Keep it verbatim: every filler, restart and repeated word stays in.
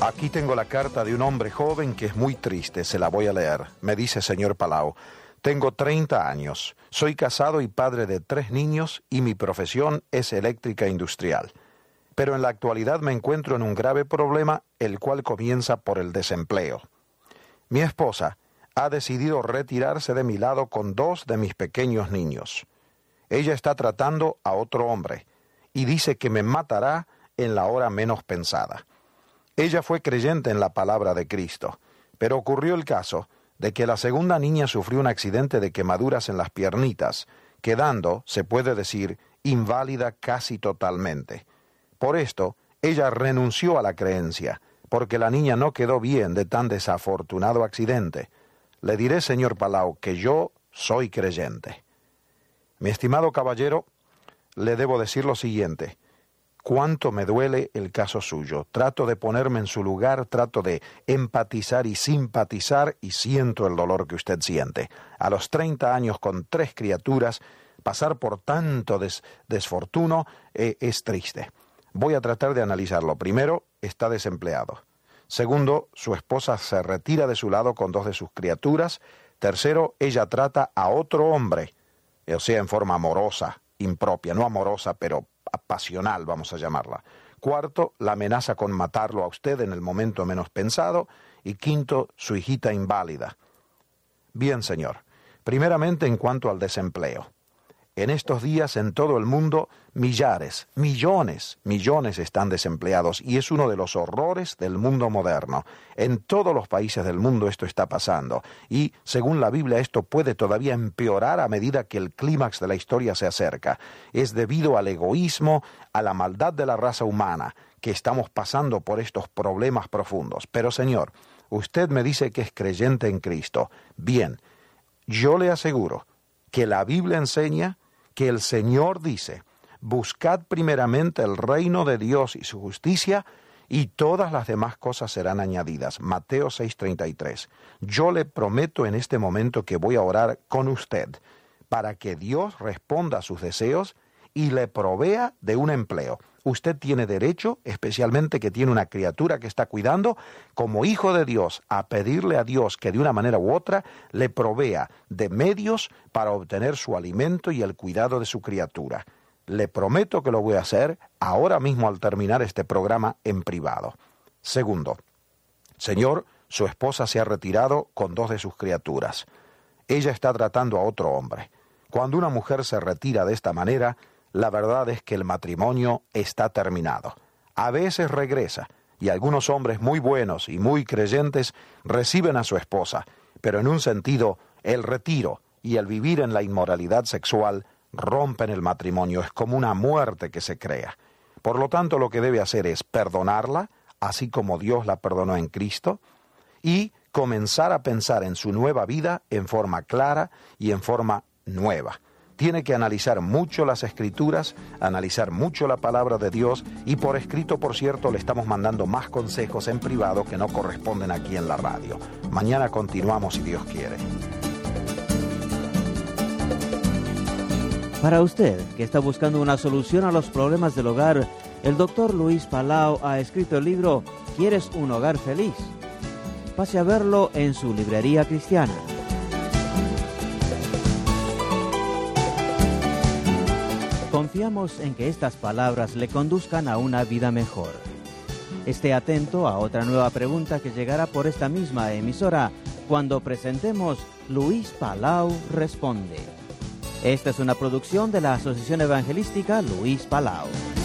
Aquí tengo la carta de un hombre joven que es muy triste, se la voy a leer. Me dice: señor Palau, tengo treinta años, soy casado y padre de tres niños y mi profesión es eléctrica industrial. Pero en la actualidad me encuentro en un grave problema, el cual comienza por el desempleo. Mi esposa ha decidido retirarse de mi lado con dos de mis pequeños niños. Ella está tratando a otro hombre y dice que me matará en la hora menos pensada. Ella fue creyente en la palabra de Cristo, pero ocurrió el caso de que la segunda niña sufrió un accidente de quemaduras en las piernitas, quedando, se puede decir, inválida casi totalmente. Por esto, ella renunció a la creencia, porque la niña no quedó bien de tan desafortunado accidente. Le diré, señor Palau, que yo soy creyente. Mi estimado caballero, le debo decir lo siguiente: cuánto me duele el caso suyo. Trato de ponerme en su lugar, trato de empatizar y simpatizar y siento el dolor que usted siente. A los treinta años, con tres criaturas, pasar por tanto des- desfortuno eh, es triste. Voy a tratar de analizarlo. Primero, está desempleado. Segundo, su esposa se retira de su lado con dos de sus criaturas. Tercero, ella trata a otro hombre, o sea, en forma amorosa, impropia, no amorosa, pero pasional, vamos a llamarla. Cuarto, la amenaza con matarlo a usted en el momento menos pensado. Y quinto, su hijita inválida. Bien, señor. Primeramente, en cuanto al desempleo. En estos días, en todo el mundo, millares, millones, millones están desempleados y es uno de los horrores del mundo moderno. En todos los países del mundo esto está pasando y, según la Biblia, esto puede todavía empeorar a medida que el clímax de la historia se acerca. Es debido al egoísmo, a la maldad de la raza humana, que estamos pasando por estos problemas profundos. Pero, señor, usted me dice que es creyente en Cristo. Bien, yo le aseguro que la Biblia enseña que el Señor dice: buscad primeramente el reino de Dios y su justicia, y todas las demás cosas serán añadidas. Mateo seis treinta y tres. Yo le prometo en este momento que voy a orar con usted para que Dios responda a sus deseos y le provea de un empleo. Usted tiene derecho, especialmente que tiene una criatura que está cuidando, como hijo de Dios, a pedirle a Dios que de una manera u otra le provea de medios para obtener su alimento y el cuidado de su criatura. Le prometo que lo voy a hacer ahora mismo al terminar este programa en privado. Segundo, señor, su esposa se ha retirado con dos de sus criaturas. Ella está tratando a otro hombre. Cuando una mujer se retira de esta manera, la verdad es que el matrimonio está terminado. A veces regresa, y algunos hombres muy buenos y muy creyentes reciben a su esposa, pero en un sentido, el retiro y el vivir en la inmoralidad sexual rompen el matrimonio. Es como una muerte que se crea. Por lo tanto, lo que debe hacer es perdonarla, así como Dios la perdonó en Cristo, y comenzar a pensar en su nueva vida en forma clara y en forma nueva. Tiene que analizar mucho las Escrituras, analizar mucho la palabra de Dios, y por escrito, por cierto, le estamos mandando más consejos en privado que no corresponden aquí en la radio. Mañana continuamos si Dios quiere. Para usted que está buscando una solución a los problemas del hogar, el doctor Luis Palau ha escrito el libro ¿Quieres un hogar feliz? Pase a verlo en su librería cristiana. Confiamos en que estas palabras le conduzcan a una vida mejor. Esté atento a otra nueva pregunta que llegará por esta misma emisora cuando presentemos Luis Palau Responde. Esta es una producción de la Asociación Evangelística Luis Palau.